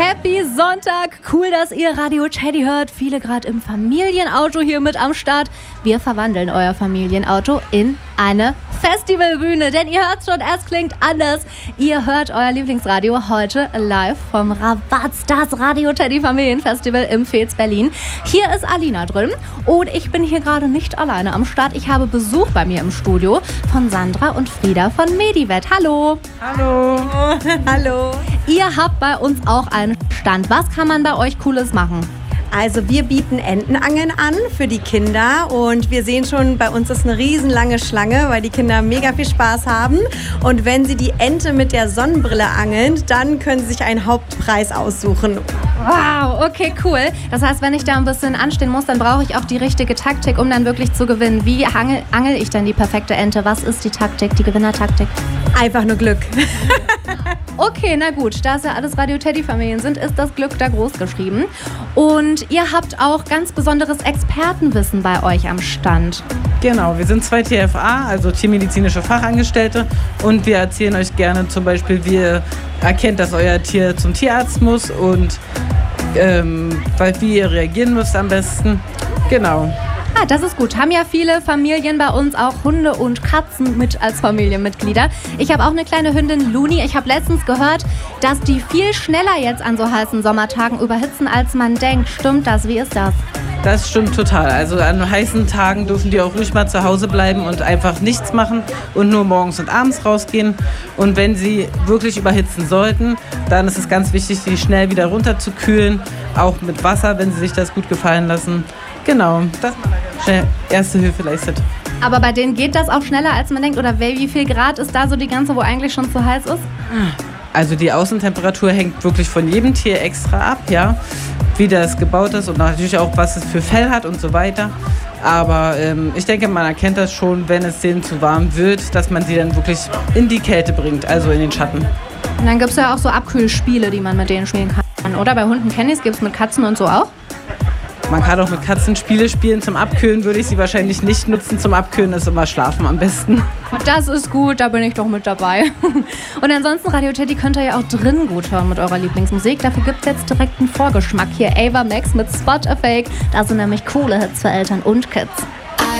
Happy Sonntag! Cool, dass ihr Radio Teddy hört. Viele gerade im Familienauto hier mit am Start. Wir verwandeln euer Familienauto in eine Festivalbühne, denn ihr hört schon, es klingt anders. Ihr hört euer Lieblingsradio heute live vom Rabatz, das Radio Teddy Familienfestival im Fez Berlin. Hier ist Alina drin und ich bin hier gerade nicht alleine am Start. Ich habe Besuch bei mir im Studio von Sandra und Frieda von Medivet. Hallo! Hallo! Hallo! Ihr habt bei uns auch einen Stand. Was kann man bei euch Cooles machen? Also wir bieten Entenangeln an für die Kinder und wir sehen schon, bei uns ist eine riesenlange Schlange, weil die Kinder mega viel Spaß haben. Und wenn sie die Ente mit der Sonnenbrille angeln, dann können sie sich einen Hauptpreis aussuchen. Wow, okay, cool. Das heißt, wenn ich da ein bisschen anstehen muss, dann brauche ich auch die richtige Taktik, um dann wirklich zu gewinnen. Wie angel ich denn die perfekte Ente? Was ist die Taktik, die Gewinnertaktik? Einfach nur Glück. Okay, na gut, da es ja alles Radio Teddy Familien sind, ist das Glück da groß geschrieben. Und ihr habt auch ganz besonderes Expertenwissen bei euch am Stand. Genau, wir sind 2 TFA, also tiermedizinische Fachangestellte, und wir erzählen euch gerne zum Beispiel, wie ihr erkennt, dass euer Tier zum Tierarzt muss und wie ihr reagieren müsst am besten. Genau. Ah, das ist gut. Haben ja viele Familien bei uns auch Hunde und Katzen mit als Familienmitglieder. Ich habe auch eine kleine Hündin, Luni. Ich habe letztens gehört, dass die viel schneller jetzt an so heißen Sommertagen überhitzen, als man denkt. Stimmt das? Wie ist das? Das stimmt total. Also an heißen Tagen dürfen die auch ruhig mal zu Hause bleiben und einfach nichts machen und nur morgens und abends rausgehen. Und wenn sie wirklich überhitzen sollten, dann ist es ganz wichtig, sie schnell wieder runterzukühlen, auch mit Wasser, wenn sie sich das gut gefallen lassen. Genau, dass man schnell Erste Hilfe leistet. Aber bei denen geht das auch schneller, als man denkt? Oder wie viel Grad ist da so die Grenze, wo eigentlich schon zu heiß ist? Also die Außentemperatur hängt wirklich von jedem Tier extra ab, ja, wie das gebaut ist und natürlich auch, was es für Fell hat und so weiter. Aber ich denke, man erkennt das schon, wenn es denen zu warm wird, dass man sie dann wirklich in die Kälte bringt, also in den Schatten. Und dann gibt es ja auch so Abkühlspiele, die man mit denen spielen kann, oder? Bei Hunden kenne ich es, gibt es mit Katzen und so auch? Man kann auch mit Katzen Spiele spielen. Zum Abkühlen würde ich sie wahrscheinlich nicht nutzen. Zum Abkühlen ist immer Schlafen am besten. Das ist gut, da bin ich doch mit dabei. Und ansonsten, Radio Teddy könnt ihr ja auch drin gut hören mit eurer Lieblingsmusik. Dafür gibt es jetzt direkt einen Vorgeschmack. Hier Ava Max mit Spot a Fake. Da sind nämlich coole Hits für Eltern und Kids.